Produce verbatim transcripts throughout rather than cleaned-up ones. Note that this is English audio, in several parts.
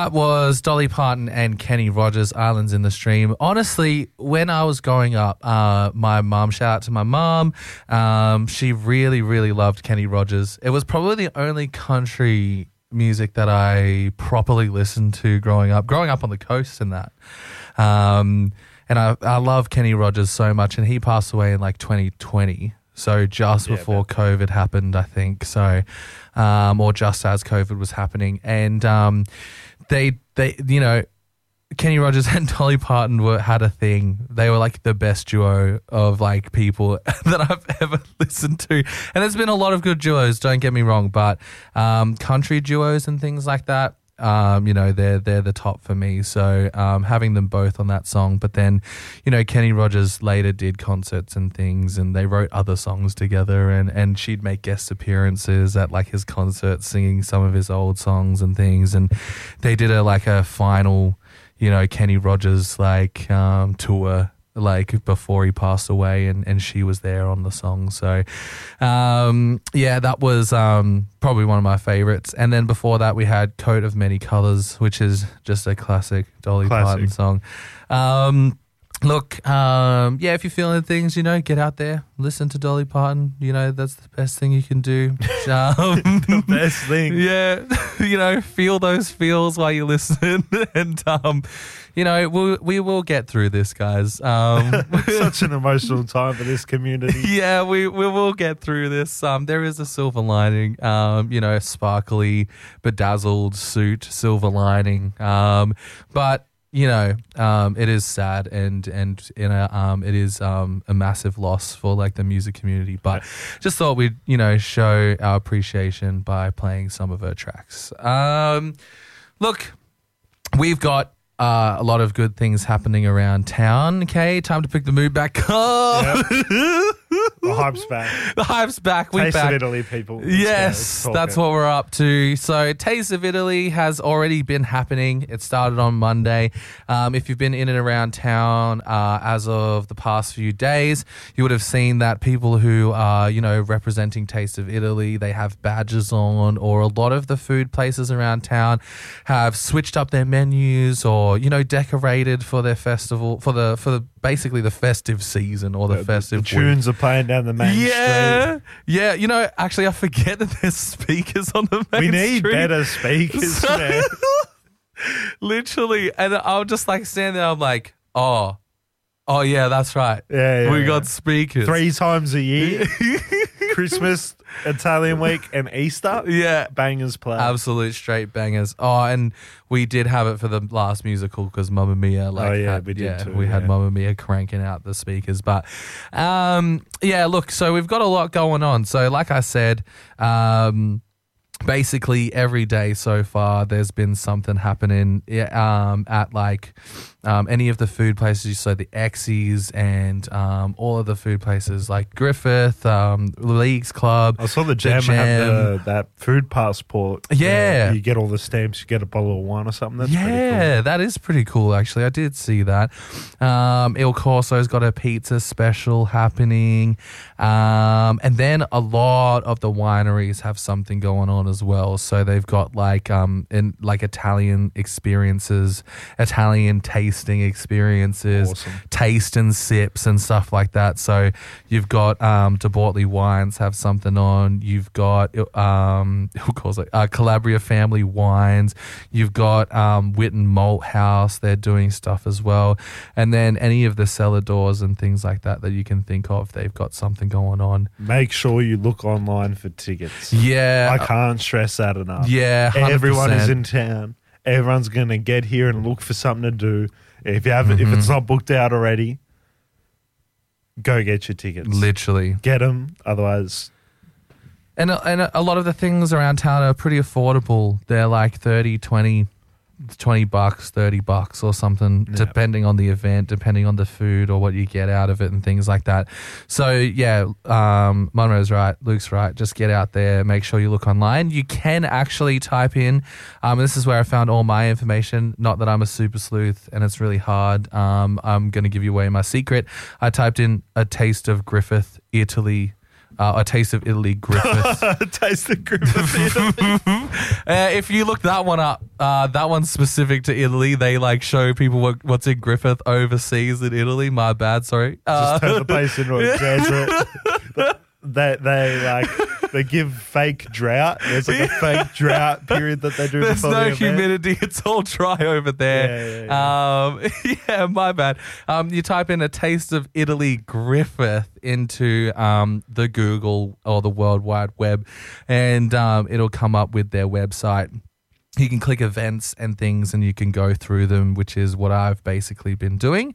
That was Dolly Parton and Kenny Rogers, Islands in the Stream. Honestly, when I was growing up, uh, my mum, shout out to my mum, um, she really, really loved Kenny Rogers. It was probably the only country music that I properly listened to growing up, growing up on the coast and that. Um, and I, I love Kenny Rogers so much, and he passed away in like twenty twenty. So just Yeah, before but- COVID happened, I think. So, um, or just as COVID was happening. And um, they, they, you know, Kenny Rogers and Dolly Parton were had a thing. They were like the best duo of like people that I've ever listened to. And there's been a lot of good duos, don't get me wrong, but um, country duos and things like that, um, you know, they're they're the top for me. So um, having them both on that song, but then, you know, Kenny Rogers later did concerts and things, and they wrote other songs together, and, and she'd make guest appearances at like his concerts, singing some of his old songs and things. And they did a like a final, you know, Kenny Rogers like um, tour like before he passed away, and, and she was there on the song. So um, yeah, that was um, probably one of my favorites. And then before that we had Coat of Many Colors, which is just a classic Dolly Classic. Parton song. Um, look, um, yeah, if you're feeling things, you know, get out there, listen to Dolly Parton. You know, that's the best thing you can do. Um, The best thing. yeah, you know, feel those feels while you listen, and um, you know, we'll, we will get through this, guys. Um, Such an emotional time for this community. yeah, we, we will get through this. Um, there is a silver lining. Um, you know, sparkly, bedazzled suit, silver lining. Um, but you know, um, it is sad, and and in a, um, it is um, a massive loss for like the music community. But just thought we'd, you know, show our appreciation by playing some of her tracks. Um, look, we've got uh, a lot of good things happening around town. Okay, time to pick the mood back up. Yep. The hype's back. The hype's back. We're Taste back. of Italy, people. Let's go. Yes, Let's talk that's it. what we're up to. So Taste of Italy has already been happening. It started on Monday. Um, if you've been in and around town uh, as of the past few days, you would have seen that people who are, you know, representing Taste of Italy, they have badges on, or a lot of the food places around town have switched up their menus, or, you know, decorated for their festival, for the, for the, basically the festive season, or the, The- festive the tunes are playing down the main yeah, street. yeah. You know, actually, I forget that there's speakers on the main We need street. better speakers, So- man. Literally, and I'll just like stand there. I'm like, oh, oh yeah, that's right. Yeah, yeah, we yeah. got speakers Three times a year. Christmas, Italian week, and Easter. Yeah, Bangers play. absolute straight bangers. Oh, and we did have it for the last musical because Mamma Mia. Like, Oh, yeah, had, we did yeah, too, we had yeah. Mamma Mia cranking out the speakers. But um, yeah, look, so we've got a lot going on. So, like I said, um. basically every day so far there's been something happening yeah, um, at like um, any of the food places. So the Exes and um, all of the food places like Griffith, um, Leagues Club. I saw the Jam, Jam. have the, that food passport. Yeah. Uh, you get all the stamps, you get a bottle of wine or something. That's pretty Yeah, that is pretty cool, actually. I did see that. Um, Il Corso's got a pizza special happening. Um, and then a lot of the wineries have something going on as well. So they've got like um in like Italian experiences, Italian tasting experiences, Awesome. taste and sips and stuff like that. So you've got um De Bortoli Wines have something on. You've got um Il Corso, uh, Calabria Family Wines. You've got um Witten Malt House. They're doing stuff as well. And then any of the cellar doors and things like that that you can think of, they've got something going on. Make sure you look online for tickets. Yeah. I can't stress that enough. Yeah, one hundred percent. Everyone is in town. Everyone's going to get here and look for something to do. If you have, Mm-hmm. if it's not booked out already, go get your tickets. Literally. Get them. Otherwise, And a- and a lot of the things around town are pretty affordable. They're like thirty, twenty, twenty bucks, thirty bucks or something, Yeah. depending on the event, depending on the food or what you get out of it and things like that. So yeah, um, Monroe's right, Luke's right. Just get out there, make sure you look online. You can actually type in, um, this is where I found all my information. Not that I'm a super sleuth and it's really hard. Um, I'm going to give you away my secret. I typed in a taste of Griffith, Italy, Uh, a Taste of Italy, Griffith. Taste the Griffith. uh, if you look that one up, uh, that one's specific to Italy. They like show people what, what's in Griffith overseas in Italy. My bad, sorry. Uh, Just turn the place into a desert. They, they like they give fake drought. There's like a fake drought period that they do. There's before no the event. humidity. It's all dry over there. Yeah, yeah, Um, yeah, my bad. Um, you type in A Taste of Italy Griffith into um, the Google or the World Wide Web, and um, it'll come up with their website. You can click events and things and you can go through them, which is what I've basically been doing.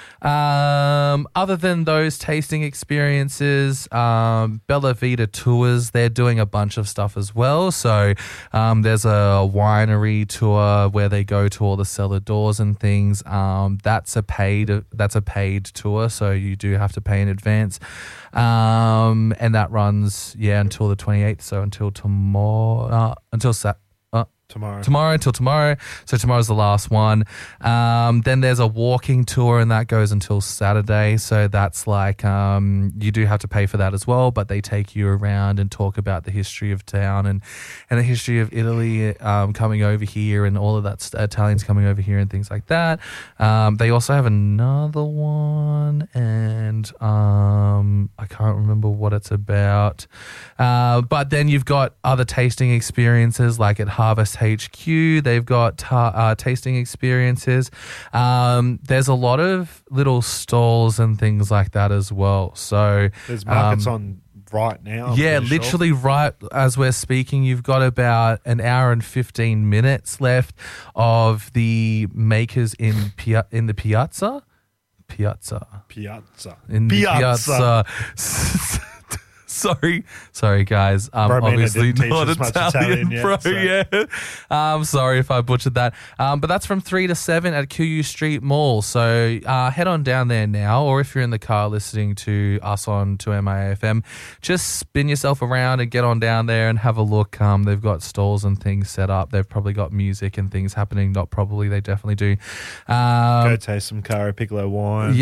Um, other than those tasting experiences, um, Bella Vita Tours, they're doing a bunch of stuff as well. So um, there's a winery tour where they go to all the cellar doors and things. Um, that's a paid that's a paid tour, so you do have to pay in advance. Um, and that runs yeah until the twenty-eighth, so until tomorrow, uh, until Saturday. Tomorrow. Tomorrow until tomorrow. So tomorrow's the last one. Um, then there's a walking tour and that goes until Saturday. So that's like, um, you do have to pay for that as well, but they take you around and talk about the history of town and, and the history of Italy um, coming over here and all of that, st- Italians coming over here and things like that. Um, they also have another one and um, I can't remember what it's about. Uh, but then you've got other tasting experiences like at Harvest H Q. They've got ta- uh, tasting experiences. Um, there's a lot of little stalls and things like that as well. So There's markets um, on right now. I'm yeah, pretty literally right as we're speaking, you've got about an hour and fifteen minutes left of the makers in Pia- in the Piazza. Piazza. Sure. Piazza. In the Piazza. Piazza. Sorry, sorry, guys. Um, Bro, man, I obviously didn't teach not us much Italian, Italian yet, bro. so- Yeah, um, sorry if I butchered that. Um, but that's from three to seven at Q U Street Mall. So uh, head on down there now, or if you're in the car listening to us on two M I A F M, just spin yourself around and get on down there and have a look. Um, they've got stalls and things set up. They've probably got music and things happening. Not probably, they definitely do. Um, Go taste some Caro Piccolo wine.